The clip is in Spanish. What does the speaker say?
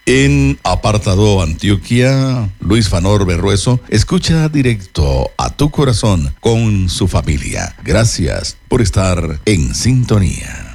En Apartado Antioquia, Luis Fanor Berrueso escucha directo a tu corazón con su familia. Gracias por estar en sintonía.